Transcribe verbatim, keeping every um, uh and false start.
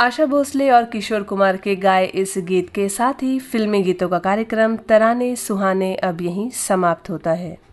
आशा भोसले और किशोर कुमार के गाए इस गीत के साथ ही फिल्मी गीतों का कार्यक्रम तराने सुहाने अब यहीं समाप्त होता है।